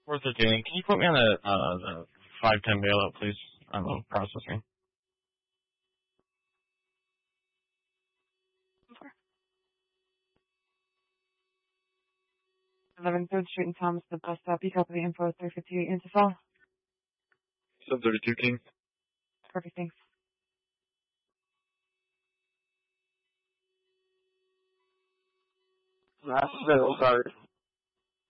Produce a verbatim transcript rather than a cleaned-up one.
four thirteen. Can you put me on the, uh, the five ten bailout, please? I'm processing. eleven third Street in Thomas, the bus stop. You copy the info three fifty-eight Interfall. seven thirty-two King. Perfect, thanks. Last bill card.